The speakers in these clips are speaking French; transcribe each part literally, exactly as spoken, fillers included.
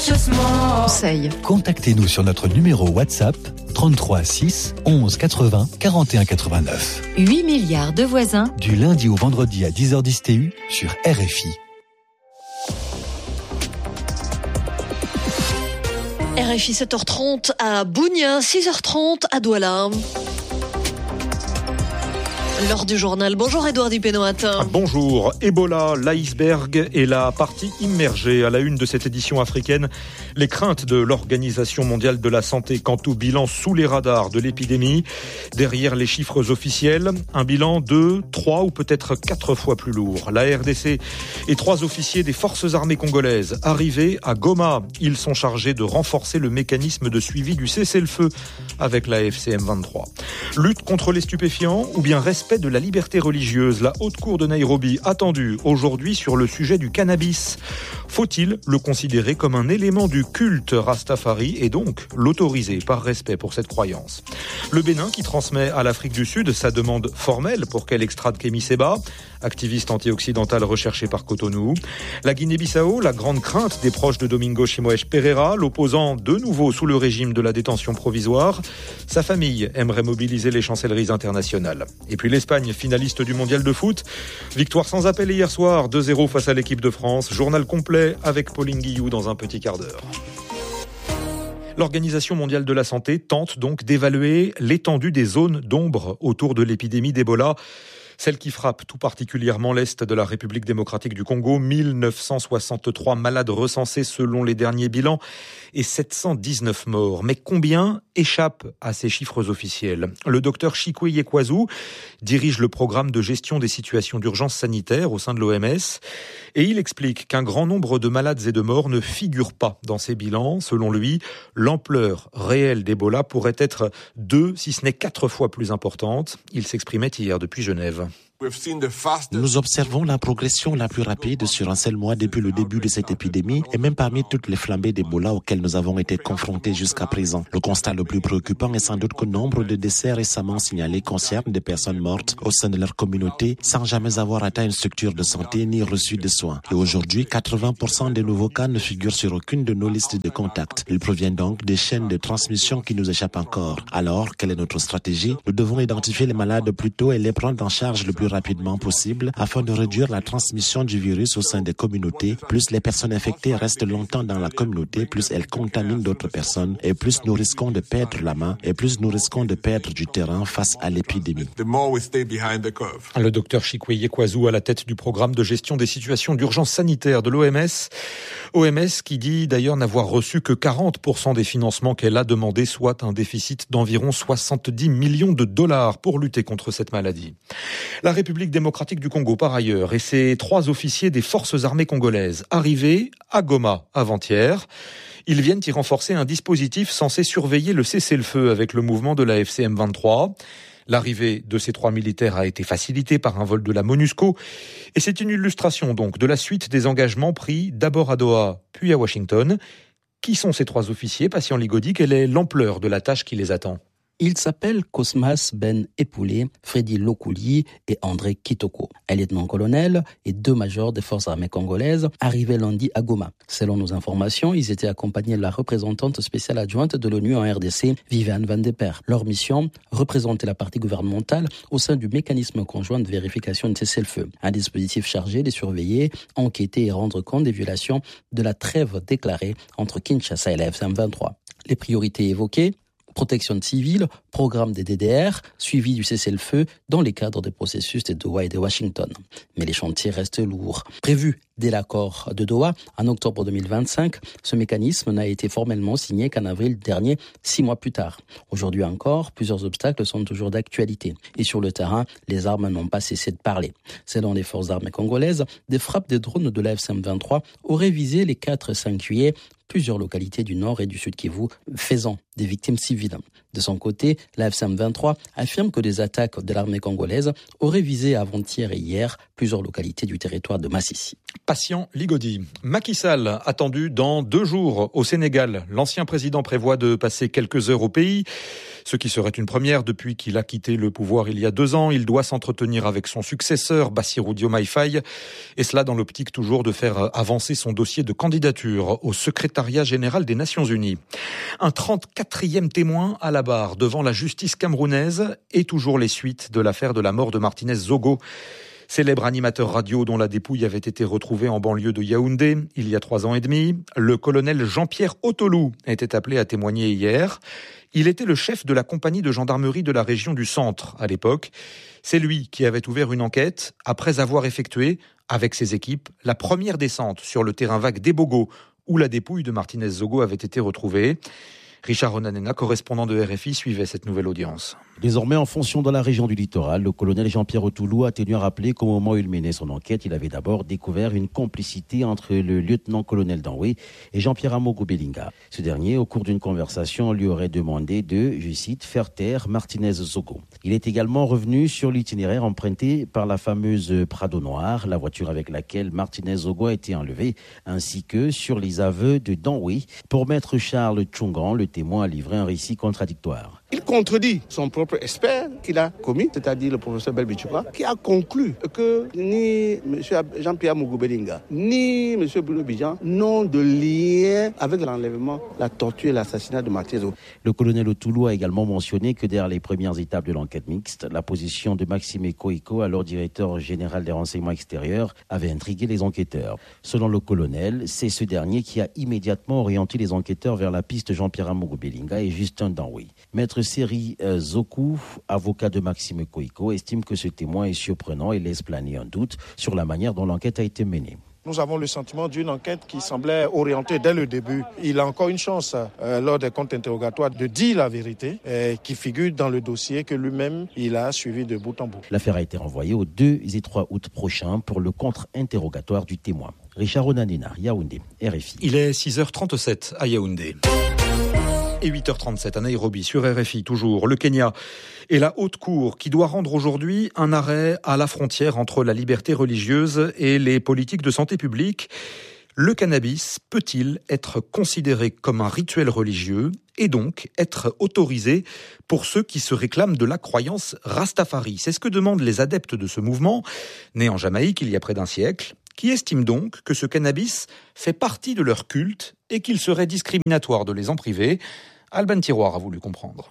Conseil. Contactez-nous sur notre numéro WhatsApp trente-trois six onze quatre-vingts quarante et un quatre-vingt-neuf. huit milliards de voisins. Du lundi au vendredi à dix heures dix T U sur R F I. R F I sept heures trente à Bougna, six heures trente à Douala. L'heure du journal. Bonjour Édouard Dupénoat. Bonjour. Ebola, l'iceberg et la partie immergée. À la une de cette édition africaine, les craintes de l'Organisation mondiale de la santé quant au bilan sous les radars de l'épidémie. Derrière les chiffres officiels, un bilan de trois ou peut-être quatre fois plus lourd. La R D C et trois officiers des forces armées congolaises arrivés à Goma. Ils sont chargés de renforcer le mécanisme de suivi du cessez-le-feu avec la F C M vingt-trois. Lutte contre les stupéfiants ou bien respect de la liberté religieuse. La haute cour de Nairobi attendue aujourd'hui sur le sujet du cannabis. Faut-il le considérer comme un élément du culte Rastafari et donc l'autoriser par respect pour cette croyance? Le Bénin qui transmet à l'Afrique du Sud sa demande formelle pour qu'elle extrade Kémy Séba, activiste anti-occidental recherché par Cotonou. La Guinée-Bissau, la grande crainte des proches de Domingo Chimoes Pereira, l'opposant de nouveau sous le régime de la détention provisoire. Sa famille aimerait mobiliser les chancelleries internationales. Et puis l'Espagne, finaliste du mondial de foot. Victoire sans appel hier soir, deux zéro face à l'équipe de France. Journal complet avec Pauline Guillou dans un petit quart d'heure. L'Organisation mondiale de la santé tente donc d'évaluer l'étendue des zones d'ombre autour de l'épidémie d'Ebola. Celle qui frappe tout particulièrement l'Est de la République démocratique du Congo. mille neuf cent soixante-trois malades recensés selon les derniers bilans et sept cent dix-neuf morts. Mais combien échappent à ces chiffres officiels? Le docteur Chikwe Kwazu dirige le programme de gestion des situations d'urgence sanitaire au sein de l'O M S et il explique qu'un grand nombre de malades et de morts ne figurent pas dans ces bilans. Selon lui, l'ampleur réelle d'Ebola pourrait être deux, si ce n'est quatre fois plus importante. Il s'exprimait hier depuis Genève. Nous observons la progression la plus rapide sur un seul mois depuis le début de cette épidémie et même parmi toutes les flambées d'Ebola auxquelles nous avons été confrontés jusqu'à présent. Le constat le plus préoccupant est sans doute que nombre de décès récemment signalés concernent des personnes mortes au sein de leur communauté sans jamais avoir atteint une structure de santé ni reçu de soins. Et aujourd'hui, quatre-vingts pour cent des nouveaux cas ne figurent sur aucune de nos listes de contacts. Ils proviennent donc des chaînes de transmission qui nous échappent encore. Alors, quelle est notre stratégie? Nous devons identifier les malades plus tôt et les prendre en charge le plus rapidement possible afin de réduire la transmission du virus au sein des communautés. Plus les personnes infectées restent longtemps dans la communauté, plus elles contaminent d'autres personnes et plus nous risquons de perdre la main et plus nous risquons de perdre du terrain face à l'épidémie. Le docteur Chikwe Kwazu à la tête du programme de gestion des situations d'urgence sanitaire de l'O M S. O M S qui dit d'ailleurs n'avoir reçu que quarante pour cent des financements qu'elle a demandé, soit un déficit d'environ soixante-dix millions de dollars pour lutter contre cette maladie. La République démocratique du Congo, par ailleurs, et ses trois officiers des forces armées congolaises, arrivés à Goma avant-hier. Ils viennent y renforcer un dispositif censé surveiller le cessez-le-feu avec le mouvement de la F C M vingt-trois. L'arrivée de ces trois militaires a été facilitée par un vol de la MONUSCO. Et c'est une illustration donc de la suite des engagements pris d'abord à Doha, puis à Washington. Qui sont ces trois officiers? Patient Ligodi, quelle est l'ampleur de la tâche qui les attend? Ils s'appellent Cosmas Ben Epoulé, Freddy Lokouli et André Kitoko. Un lieutenant-colonel et deux majors des forces armées congolaises arrivés lundi à Goma. Selon nos informations, ils étaient accompagnés de la représentante spéciale adjointe de l'ONU en R D C, Viviane Van de Per. Leur mission, représenter la partie gouvernementale au sein du mécanisme conjoint de vérification de cessez-le-feu. Un dispositif chargé de surveiller, enquêter et rendre compte des violations de la trêve déclarée entre Kinshasa et la F C M vingt-trois. Les priorités évoquées: protection civile, programme des D D R, suivi du cessez-le-feu dans les cadres des processus de Doha et de Washington. Mais les chantiers restent lourds. Prévu dès l'accord de Doha, en octobre deux mille vingt-cinq, ce mécanisme n'a été formellement signé qu'en avril dernier, six mois plus tard. Aujourd'hui encore, plusieurs obstacles sont toujours d'actualité. Et sur le terrain, les armes n'ont pas cessé de parler. Selon les forces armées congolaises, des frappes de drones de la F C M vingt-trois auraient visé les quatre et cinq juillet plusieurs localités du nord et du sud Kivu, faisant des victimes civiles. De son côté, la F C M vingt-trois affirme que des attaques de l'armée congolaise auraient visé avant-hier et hier plusieurs localités du territoire de Massissi. Patient Ligodi. Macky Sall, attendu dans deux jours au Sénégal. L'ancien président prévoit de passer quelques heures au pays, ce qui serait une première depuis qu'il a quitté le pouvoir il y a deux ans. Il doit s'entretenir avec son successeur, Bassirou Diomaye Faye, et cela dans l'optique toujours de faire avancer son dossier de candidature au secrétariat général des Nations Unies. Un trente-quatrième témoin à la barre devant la justice camerounaise et toujours les suites de l'affaire de la mort de Martinez Zogo. Célèbre animateur radio dont la dépouille avait été retrouvée en banlieue de Yaoundé il y a trois ans et demi. Le colonel Jean-Pierre Otolou était appelé à témoigner hier. Il était le chef de la compagnie de gendarmerie de la région du Centre à l'époque. C'est lui qui avait ouvert une enquête après avoir effectué, avec ses équipes, la première descente sur le terrain vague d'Ebogo où la dépouille de Martinez Zogo avait été retrouvée. Richard Onanena, correspondant de R F I, suivait cette nouvelle audience. Désormais en fonction dans la région du littoral, le colonel Jean-Pierre Otolou a tenu à rappeler qu'au moment où il menait son enquête, il avait d'abord découvert une complicité entre le lieutenant-colonel Danoué et Jean-Pierre Amogo Belinga. Ce dernier, au cours d'une conversation, lui aurait demandé de, je cite, faire taire Martinez Zogo. Il est également revenu sur l'itinéraire emprunté par la fameuse Prado Noire, la voiture avec laquelle Martinez Zogo a été enlevé, ainsi que sur les aveux de Danoué. Pour maître Charles Tchongan, le témoin a livré un récit contradictoire. Il contredit son propre expert qu'il a commis, c'est-à-dire le professeur Belbichouka, qui a conclu que ni M. Jean-Pierre Amogo Belinga, ni M. Bruno Bijan n'ont de lien avec l'enlèvement, la torture et l'assassinat de Martinez Zogo. Le colonel Otolou a également mentionné que derrière les premières étapes de l'enquête mixte, la position de Maxime Koiko, alors directeur général des renseignements extérieurs, avait intrigué les enquêteurs. Selon le colonel, c'est ce dernier qui a immédiatement orienté les enquêteurs vers la piste Jean-Pierre Amogo Belinga et Justin Danoué. Maître Seri euh, Zokou, avocat de Maxime Koiko, estime que ce témoin est surprenant et laisse planer un doute sur la manière dont l'enquête a été menée. Nous avons le sentiment d'une enquête qui semblait orientée dès le début. Il a encore une chance, euh, lors des comptes interrogatoires, de dire la vérité euh, qui figure dans le dossier que lui-même, il a suivi de bout en bout. L'affaire a été renvoyée au deux et trois août prochain pour le contre-interrogatoire du témoin. Richard Onanena, Yaoundé, R F I. Il est six heures trente-sept à Yaoundé. Et huit heures trente-sept à Nairobi, sur R F I, toujours. Le Kenya et la Haute Cour qui doit rendre aujourd'hui un arrêt à la frontière entre la liberté religieuse et les politiques de santé publique. Le cannabis peut-il être considéré comme un rituel religieux et donc être autorisé pour ceux qui se réclament de la croyance Rastafari? C'est ce que demandent les adeptes de ce mouvement, né en Jamaïque il y a près d'un siècle, qui estiment donc que ce cannabis fait partie de leur culte et qu'il serait discriminatoire de les en priver. Alban Tiroir a voulu comprendre.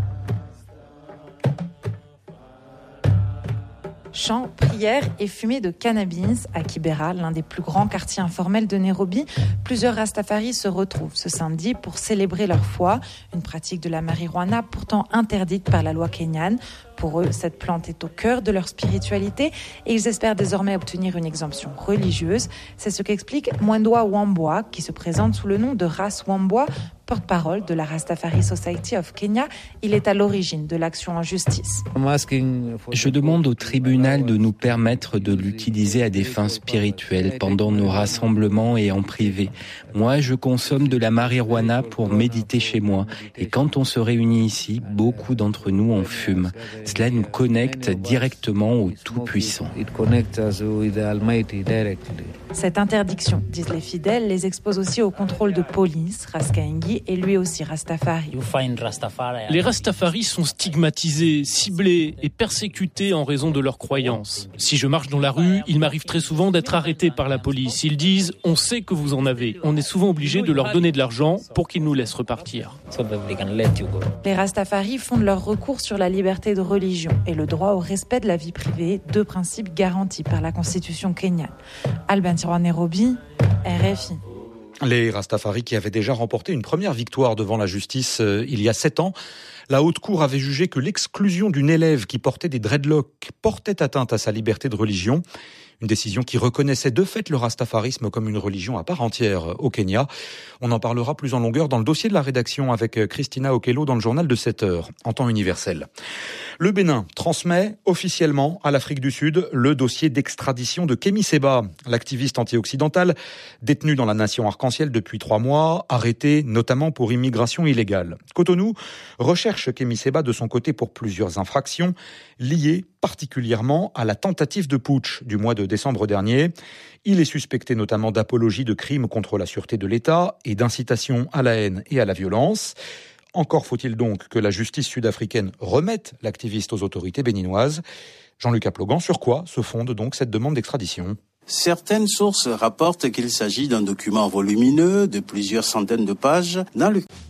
Chants, prières et fumée de cannabis à Kibera, l'un des plus grands quartiers informels de Nairobi. Plusieurs Rastafaris se retrouvent ce samedi pour célébrer leur foi, une pratique de la marijuana pourtant interdite par la loi kenyane. Pour eux, cette plante est au cœur de leur spiritualité et ils espèrent désormais obtenir une exemption religieuse. C'est ce qu'explique Mwendwa Wambua, qui se présente sous le nom de Ras Wambua, porte-parole de la Rastafari Society of Kenya. Il est à l'origine de l'action en justice. Je demande au tribunal de nous permettre de l'utiliser à des fins spirituelles pendant nos rassemblements et en privé. Moi, je consomme de la marijuana pour méditer chez moi. Et quand on se réunit ici, beaucoup d'entre nous en fument. Cela nous connecte directement au Tout-Puissant. Cette interdiction, disent les fidèles, les expose aussi au contrôle de police. Raskaengi est lui aussi Rastafari. Les Rastafaris sont stigmatisés, ciblés et persécutés en raison de leurs croyances. Si je marche dans la rue, il m'arrive très souvent d'être arrêté par la police. Ils disent « on sait que vous en avez ». On est souvent obligé de leur donner de l'argent pour qu'ils nous laissent repartir. Les Rastafaris fondent leur recours sur la liberté de religion et le droit au respect de la vie privée, deux principes garantis par la Constitution kenyane. Alban Tiroir, Nairobi, R F I. Les Rastafari qui avaient déjà remporté une première victoire devant la justice euh, il y a sept ans. La Haute Cour avait jugé que l'exclusion d'une élève qui portait des dreadlocks portait atteinte à sa liberté de religion. Une décision qui reconnaissait de fait le rastafarisme comme une religion à part entière au Kenya. On en parlera plus en longueur dans le dossier de la rédaction avec Christina Okello dans le journal de sept heures, en temps universel. Le Bénin transmet officiellement à l'Afrique du Sud le dossier d'extradition de Kémi Séba, l'activiste anti-occidental détenu dans la nation arc-en-ciel depuis trois mois, arrêté notamment pour immigration illégale. Cotonou recherche Kémi Séba de son côté pour plusieurs infractions liées particulièrement à la tentative de putsch du mois de décembre dernier. Il est suspecté notamment d'apologie de crimes contre la sûreté de l'État et d'incitation à la haine et à la violence. Encore faut-il donc que la justice sud-africaine remette l'activiste aux autorités béninoises. Jean-Luc Aplogan, sur quoi se fonde donc cette demande d'extradition ? Certaines sources rapportent qu'il s'agit d'un document volumineux de plusieurs centaines de pages dans le